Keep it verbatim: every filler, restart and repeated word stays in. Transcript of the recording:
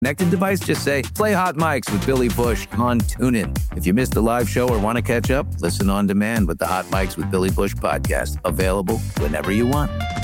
connected device, just say, play Hot Mics with Billy Bush on TuneIn. If you missed a live show or want to catch up, listen on demand with the Hot Mics with Billy Bush podcast, available whenever you want.